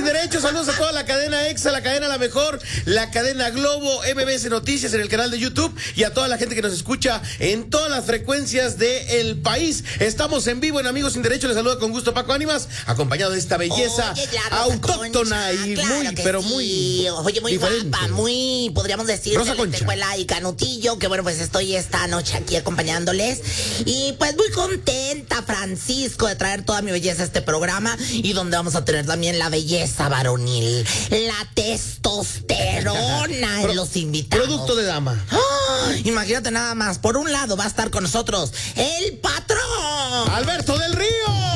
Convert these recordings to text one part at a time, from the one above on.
Sin Derechos, saludos a toda la cadena EXA, la cadena La Mejor, la cadena Globo, MBS Noticias en el canal de YouTube y a toda la gente que nos escucha en todas las frecuencias del país. Estamos en vivo en Amigos Sin Derechos, les saluda con gusto Paco Ánimas, acompañado de esta belleza autóctona Concha, y claro muy, pero muy diferente. Guapa, muy, podríamos decir, Rosa Concha. Lentejuela y Canutillo, que bueno, pues estoy esta noche aquí acompañándoles. Y pues muy contenta, Francisco, de traer toda mi belleza a este programa y donde vamos a tener también la belleza varonil, la testosterona en los invitados. Producto de dama. Imagínate nada más, por un lado va a estar con nosotros el patrón Alberto del Río.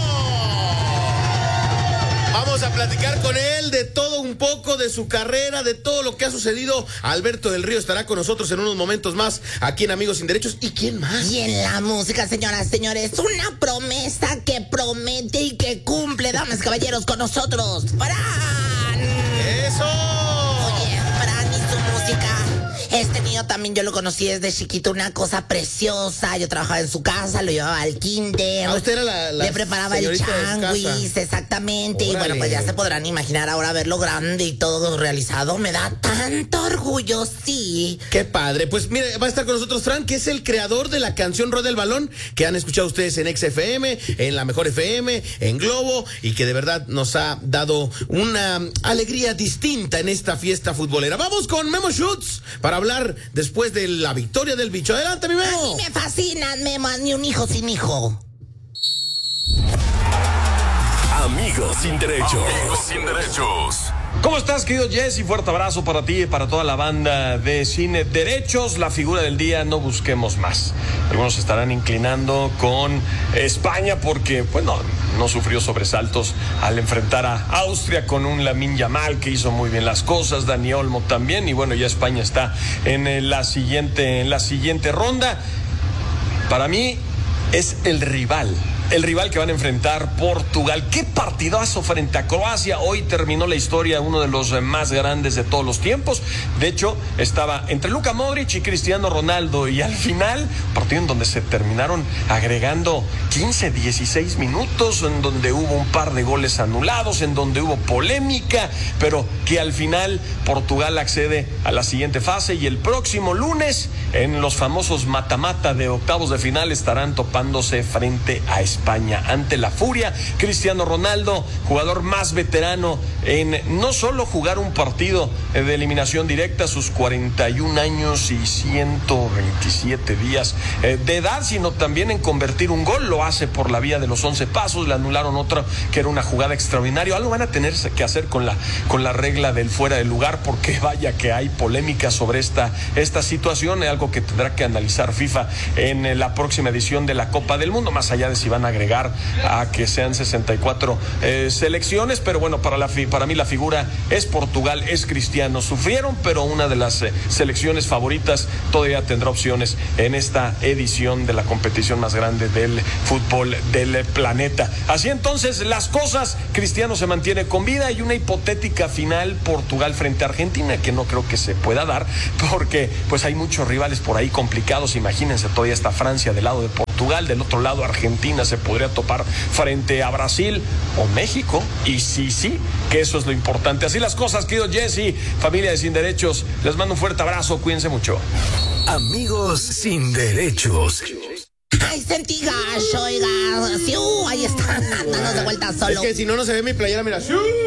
Vamos a platicar con él de todo un poco, de su carrera, de todo lo que ha sucedido. Alberto del Río estará con nosotros en unos momentos más aquí en Amigos Sin Derechos. ¿Y quién más? Y en la música, señoras, señores, una promesa que promete y que cumple, damas, caballeros, con nosotros, Fran. ¡Eso! Oye, Fran y su música. Este niño también yo lo conocí desde chiquito, una cosa preciosa. Yo trabajaba en su casa, lo llevaba al kinder. Usted era la le preparaba el changuis, exactamente. Órale. Y bueno, pues ya se podrán imaginar ahora verlo grande y todo realizado. Me da tanto orgullo, sí. Qué padre. Pues mire, va a estar con nosotros Fran, que es el creador de la canción Rueda el Balón, que han escuchado ustedes en XFM, en La Mejor FM, en Globo, y que de verdad nos ha dado una alegría distinta en esta fiesta futbolera. Vamos con Memo Schutz para hablar después de la victoria del bicho. Adelante, mi Memo. A mí me fascinan, Memo, ni un hijo sin hijo. Amigos Sin Derechos. Amigos Sin Derechos. ¿Cómo estás, querido Jesse? Fuerte abrazo para ti y para toda la banda de Cine Derechos. La figura del día, no busquemos más. Algunos se estarán inclinando con España porque, bueno, no sufrió sobresaltos al enfrentar a Austria con un Lamine Yamal que hizo muy bien las cosas, Dani Olmo también, y bueno, ya España está en la siguiente ronda. Para mí es el rival que van a enfrentar Portugal. ¡Qué partidazo frente a Croacia! Hoy terminó la historia, uno de los más grandes de todos los tiempos. De hecho, estaba entre Luka Modric y Cristiano Ronaldo, y al final, partido en donde se terminaron agregando 15, 16 minutos, en donde hubo un par de goles anulados, en donde hubo polémica, pero que al final Portugal accede a la siguiente fase, y el próximo lunes, en los famosos mata-mata de octavos de final, estarán topándose frente a España. Ante la furia, Cristiano Ronaldo, jugador más veterano en no solo jugar un partido de eliminación directa a sus 41 años y 127 días de edad, sino también en convertir un gol. Lo hace por la vía de los 11 pasos, le anularon otra que era una jugada extraordinaria. Algo van a tener que hacer con la regla del fuera de lugar, porque vaya que hay polémica sobre esta situación, algo que tendrá que analizar FIFA en la próxima edición de la Copa del Mundo, más allá de si van a agregar a que sean 64 selecciones. Pero bueno, para mí la figura es Portugal, es Cristiano. Sufrieron, pero una de las selecciones favoritas todavía tendrá opciones en esta edición de la competición más grande del fútbol del planeta. Así entonces las cosas, Cristiano se mantiene con vida, y una hipotética final Portugal frente a Argentina, que no creo que se pueda dar, porque pues hay muchos rivales por ahí complicados. Imagínense, todavía está Francia del lado de Portugal, del otro lado Argentina se podría topar frente a Brasil o México, y sí, que eso es lo importante. Así las cosas, querido Jesse, familia de Sin Derechos, les mando un fuerte abrazo, cuídense mucho. Amigos Sin Derechos. Ay, sentí gacho, oiga. Sí, ahí está, dándonos de vuelta solo. Es que si no se ve mi playera, mira.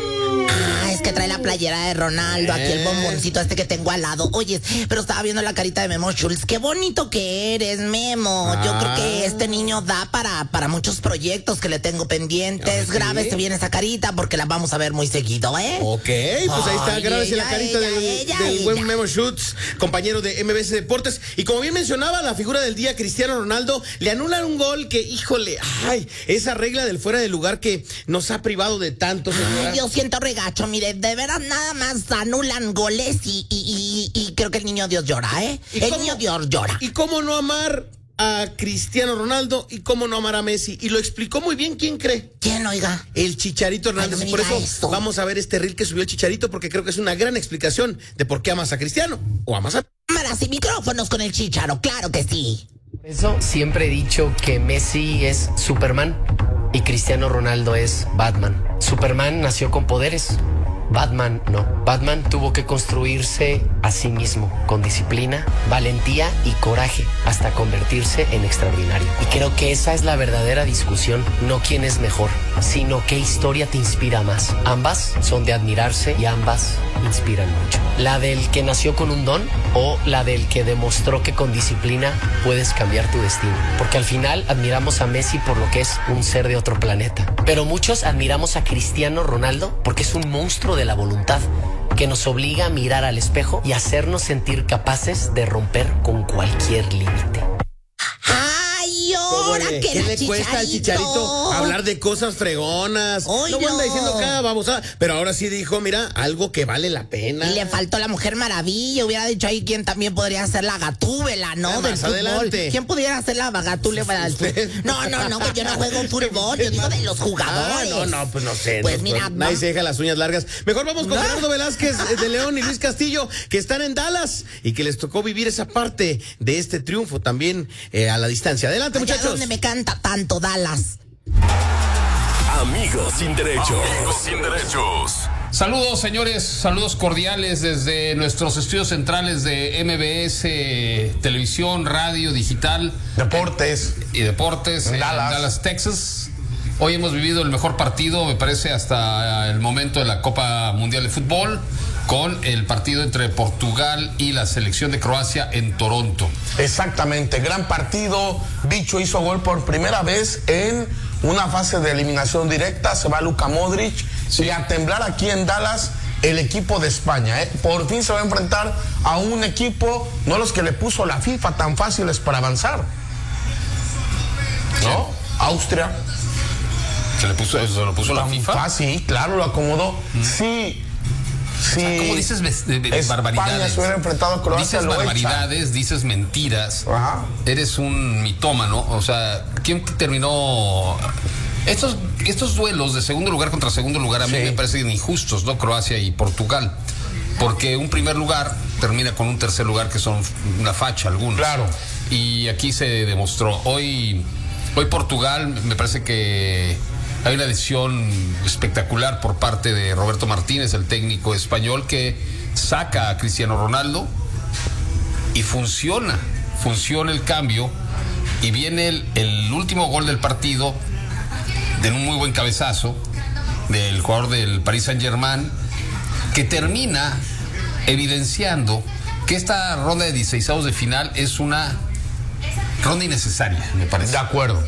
Es que trae la playera de Ronaldo, aquí el bomboncito este que tengo al lado. Oye, pero estaba viendo la carita de Memo Schultz. Qué bonito que eres, Memo. Yo creo que este niño da para muchos proyectos que le tengo pendientes. ¿Sí? Grábese bien esa carita porque la vamos a ver muy seguido, ¿eh? Ok, pues ahí está, grábese la carita del buen Memo Schutz, compañero de MBS Deportes. Y como bien mencionaba, la figura del día, Cristiano Ronaldo, le anulan un gol que, híjole, esa regla del fuera de lugar que nos ha privado de tanto, señora. Yo siento regacho, mire, de veras nada más anulan goles y creo que el niño Dios llora, ¿eh? Niño Dios llora. ¿Y cómo no amar a Cristiano Ronaldo y cómo no amar a Messi? Y lo explicó muy bien, ¿quién cree? ¿Quién, oiga? El Chicharito Hernández. Ay, no Por me diga eso eso. vamos a ver este reel que subió el Chicharito, porque creo que es una gran explicación de por qué amas a Cristiano o amas a... Cámaras y micrófonos con el Chicharo, claro que sí. Por eso siempre he dicho que Messi es Superman y Cristiano Ronaldo es Batman. Superman nació con poderes Batman no. Batman tuvo que construirse a sí mismo con disciplina, valentía y coraje hasta convertirse en extraordinario. Y creo que esa es la verdadera discusión, no quién es mejor, sino qué historia te inspira más. Ambas son de admirarse y ambas inspiran mucho. La del que nació con un don o la del que demostró que con disciplina puedes cambiar tu destino. Porque al final admiramos a Messi por lo que es un ser de otro planeta. Pero muchos admiramos a Cristiano Ronaldo porque es un monstruo de la voluntad que nos obliga a mirar al espejo y hacernos sentir capaces de romper con cualquier límite. ¡Ay, ahora que ¿Qué le cuesta al Chicharito hablar de cosas fregonas? Oilo. No anda diciendo cada babosada, pero ahora sí dijo, mira, algo que vale la pena. Y le faltó la Mujer Maravilla. Hubiera dicho ahí quién también podría ser la Gatúbela, ¿no? Del Más fútbol. adelante. ¿Quién pudiera ser la Gatúbela del fútbol? No, que yo no juego fútbol. Yo digo de los jugadores. Pues no sé. Pues mira, nadie se deja las uñas largas. Mejor vamos con Gerardo Velázquez de León y Luis Castillo, que están en Dallas y que les tocó vivir esa parte de este triunfo también a la distancia. Adelante, Allá muchachos. donde me canta tanto Dallas. Amigos sin derechos. Amigos sin derechos. Saludos, señores, saludos cordiales desde nuestros estudios centrales de MBS, televisión, radio, digital. Deportes. Y deportes en Dallas, Texas. Hoy hemos vivido el mejor partido, me parece, hasta el momento de la Copa Mundial de Fútbol, con el partido entre Portugal y la selección de Croacia en Toronto. Exactamente, gran partido. Bicho hizo gol por primera vez en una fase de eliminación directa. Se va Luka Modric. Sí. Y a temblar aquí en Dallas el equipo de España. Por fin se va a enfrentar a un equipo, no los que le puso la FIFA tan fáciles para avanzar, ¿no? Austria. ¿Se lo puso la FIFA? Sí, claro, lo acomodó. Sí. Sí. O sea, ¿cómo dices barbaridades? España se hubiera enfrentado a Croacia. Dices barbaridades, dices mentiras. Ajá. Eres un mitómano. O sea, ¿quién terminó? Estos duelos de segundo lugar contra segundo lugar a mí me parecen injustos, ¿no? Croacia y Portugal. Porque un primer lugar termina con un tercer lugar que son una facha algunos. Claro. Y aquí se demostró. Hoy Portugal me parece que hay una decisión espectacular por parte de Roberto Martínez, el técnico español, que saca a Cristiano Ronaldo y funciona el cambio, y viene el último gol del partido de un muy buen cabezazo del jugador del Paris Saint-Germain, que termina evidenciando que esta ronda de 16avos de final es una ronda innecesaria, me parece. De acuerdo.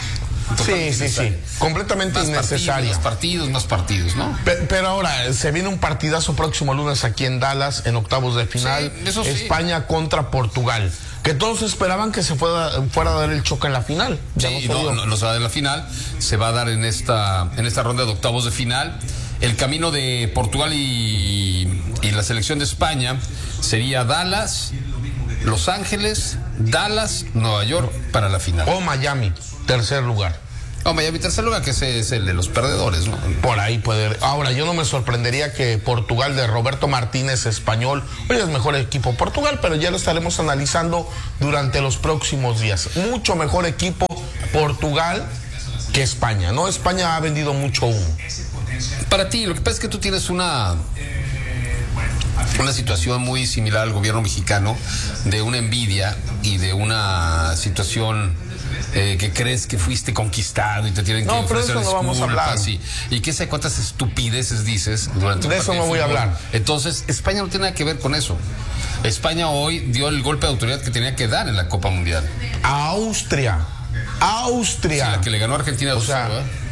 Sí. Completamente innecesaria. Más partidos, ¿no? Pero ahora, se viene un partidazo próximo lunes aquí en Dallas, en octavos de final. Sí, eso sí. España contra Portugal. Que todos esperaban que se fuera a dar el choque en la final. Ya Sí, no se va a dar en la final. Se va a dar en esta ronda de octavos de final. El camino de Portugal y la selección de España sería Dallas, Los Ángeles, Dallas, Nueva York para la final. O Miami, tercer lugar. Miami, tercer lugar, que ese es el de los perdedores, ¿no? Por ahí puede. Ahora, yo no me sorprendería que Portugal de Roberto Martínez, español, hoy es mejor equipo Portugal, pero ya lo estaremos analizando durante los próximos días. Mucho mejor equipo Portugal que España, ¿no? España ha vendido mucho humo. Para ti, lo que pasa es que tú tienes una situación muy similar al gobierno mexicano, de una envidia y de una situación que crees que fuiste conquistado y te tienen que ofrecer pero eso no vamos a hablar. Y que sé cuántas estupideces dices durante de eso no voy a hablar. Entonces, España no tiene nada que ver con eso. España hoy dio el golpe de autoridad que tenía que dar en la Copa Mundial. Austria. Sí, la que le ganó a Argentina 2-0,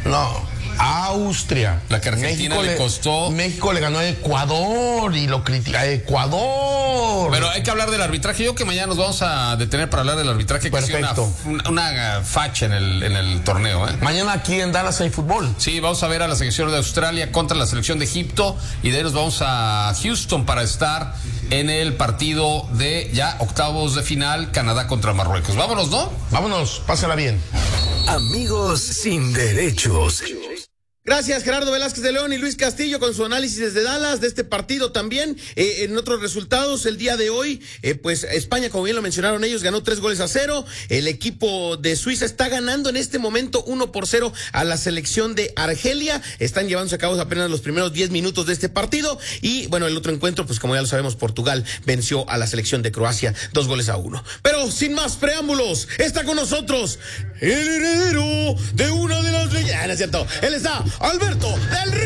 Austria. La que Argentina le costó. México le ganó a Ecuador y lo critica Ecuador. Pero hay que hablar del arbitraje. Yo que mañana nos vamos a detener para hablar del arbitraje. Perfecto. Que una facha en el torneo, ¿eh? Mañana aquí en Dallas hay fútbol. Sí, vamos a ver a la selección de Australia contra la selección de Egipto, y de ahí nos vamos a Houston para estar en el partido de ya octavos de final, Canadá contra Marruecos. Vámonos, ¿no? Vámonos, pásala bien. Amigos sin derechos. Gracias, Gerardo Velázquez de León y Luis Castillo con su análisis desde Dallas de este partido también. En otros resultados, el día de hoy, pues España, como bien lo mencionaron ellos, ganó 3-0. El equipo de Suiza está ganando en este momento 1-0 a la selección de Argelia. Están llevándose a cabo apenas los primeros 10 minutos de este partido. Y bueno, el otro encuentro, pues como ya lo sabemos, Portugal venció a la selección de Croacia 2-1. Pero sin más preámbulos, está con nosotros el heredero de una de las leyendas. No es cierto, él está Alberto del Río.